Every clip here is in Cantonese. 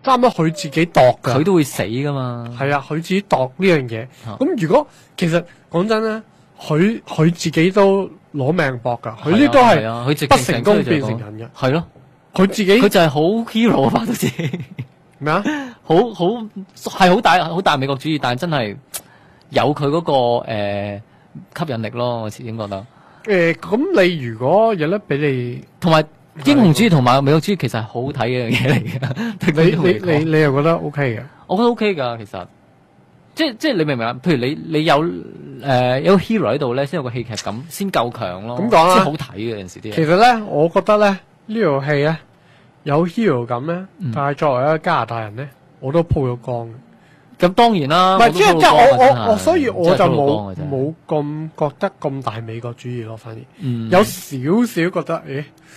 差唔多佢自己度㗎， 佢都會死噶嘛。 係啊，佢自己度呢樣嘢。咁如果其實講真咧，佢自己都攞命搏㗎，佢呢都係不成功變成人嘅。 係咯， 佢自己佢就係好 hero 化到自己咩啊？ 係好大美國主義，但係真係有佢嗰個吸引力咯。我始終覺得。 咁你如果有得俾你， 同埋英雄主義同埋美國主義其實係好好睇嘅一樣嘢嚟嘅。 你又覺得 OK 嘅？ 我覺得 OK 㗎，其實即係你明唔明啊？譬如你有有個 hero 喺度咧，先有個戲劇感，先夠強咯。 咁講啦， 先好睇嘅有陣時啲嘢。 其實咧，我覺得咧呢套戲咧有 hero 感咧，但係作為一個加拿大人咧，我都鋪咗光嘅。 咁當然啦， 唔係即係我所以我就冇咁覺得咁大美國主義咯，反而有少少覺得，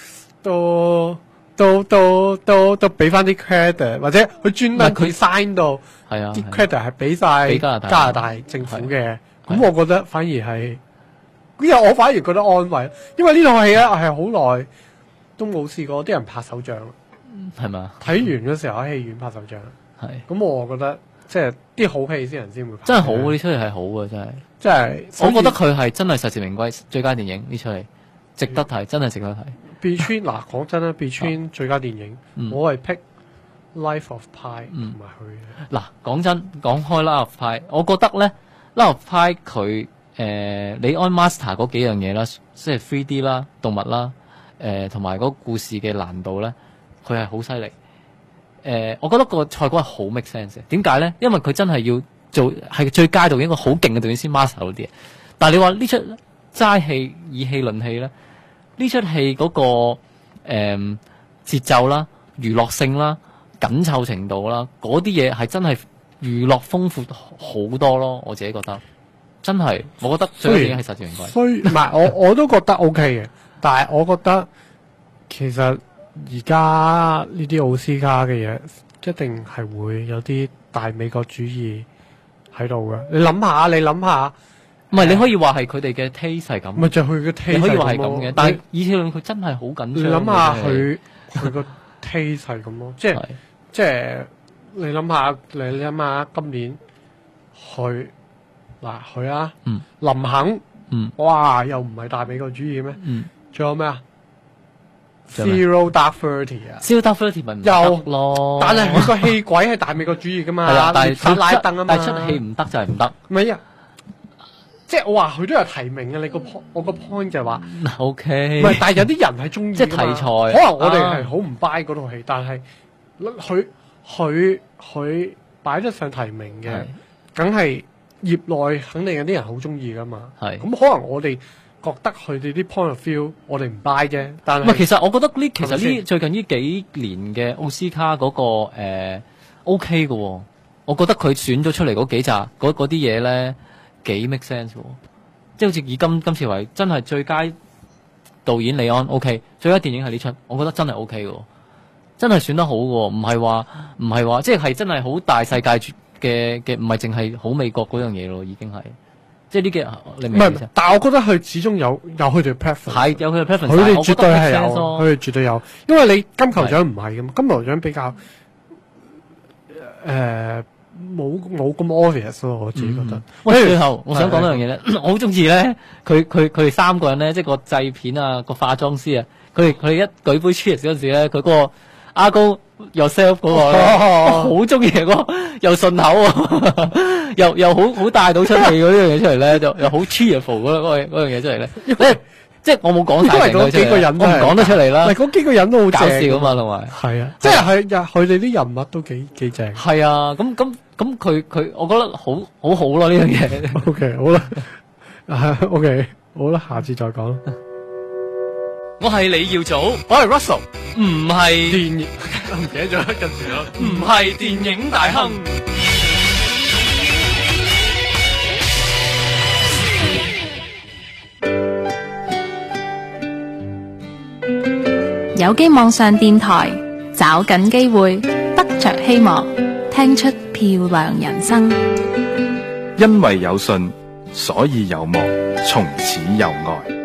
都俾翻啲 credit， 或者佢專登佢 sign 到啲 credit 係俾晒加拿大政府嘅，咁我覺得反而係，因為我反而覺得安慰，因為呢套戲咧係好耐都冇試過啲人拍手掌， 係嘛？ 睇完嗰時候喺戲院拍手掌， 係咁我覺得。即係啲好戲先人先會拍， 真係好呢出戲係好嘅，真係。 即係我覺得佢係真係實至名歸最佳電影呢出戲，值得睇，真係值得睇。 Between 嗱講真啦，Between 最佳電影，我係 pick Life of Pi 同埋佢。 嗱講真，講開 Life of Pi，我覺得咧 Life of Pi 佢李安 master 嗰幾樣嘢啦，即係 3D 啦、動物啦，同埋嗰個故事嘅難度咧，佢係好犀利。我覺得個賽果係好 make sense 嘅。點解咧？因為佢真係要做係最佳導演，一個好勁嘅導演先 master 到啲嘢。但係你話呢出齋戲以戲論戲咧，呢出戲嗰個節奏啦、娛樂性啦、緊湊程度啦，嗰啲嘢係真係娛樂豐富好多咯。我自己覺得真係，我覺得最佳電影係實至名歸。 所以唔係我都覺得 OK 嘅，但係我覺得其實。而家呢啲奧斯卡嘅嘢，一定係會有啲大美國主義喺度嘅。你諗下， 唔係你可以話係佢哋嘅 taste 係咁， 咪就係佢嘅 taste 可以話係咁嘅。但係以前佢真係好緊張。 你諗下佢個 taste 係咁咯，即係你諗下今年佢林肯，哇又唔係大美國主義咩？仲有咩啊？Zero Dark Thirty 啊 ，Zero Dark Thirty 咪唔得咯， 但係佢個戲鬼係大美國主義噶嘛， 但係拉登啊嘛， 但係出戲唔得就係唔得。 唔係啊，即係我話佢都有提名嘅，我個 point 就係話 ，OK， 唔係，但係有啲人係中意， 即係題材， 可能我哋係好唔 buy 嗰套戲，但係佢擺得上提名嘅，梗係業內肯定有啲人好中意噶嘛，係咁可能我哋。覺得佢哋啲 point of view 我哋唔 buy 啫，但係唔係其實我覺得其實最近呢幾年嘅奧斯卡嗰個OK 嘅喎，我覺得佢選咗出嚟嗰幾集嗰啲嘢咧幾 make sense 喎，即係好似以今次為真係最佳導演李安 OK， 最佳電影係呢出，我覺得真係 OK 嘅，真係選得好嘅，唔係話即係真係好大世界嘅，唔係淨係好美國嗰樣嘢咯，已經係。即係呢幾你明唔明？ 但係我覺得佢始終有佢哋 preference， 係有佢嘅 preference， 佢哋絕對係有，佢哋絕對有。因為你金球獎唔係嘅嘛，金球獎比較冇咁 obvious 咯，我自己覺得。 喂，最後我想講一樣嘢咧，我好中意咧，佢哋三個人咧，即係個製片啊，個化妝師啊，佢哋一舉杯 cheers 嗰陣時咧，佢嗰個阿高 yourself 嗰個好中意嗰個又順口又好帶到出嚟嗰樣嘢出嚟咧，又好 cheerful 嗰樣嘢出嚟咧，即係我冇講晒成幾個人，我唔講得出嚟啦。 嗰幾個人都好搞笑啊嘛，同埋係啊，即係佢哋啲人物都幾正。 係啊，咁佢，我覺得好咯呢樣嘢。 OK， 好啦，OK， 好啦，下次再講。 我係李耀祖， 我係 Russell， 唔係電影，唔記得咗近時咯， 唔係電影大亨。 有機網上電台，找緊機會，得着希望，聽出漂亮人生。 因為有信，所以有望，從此有愛。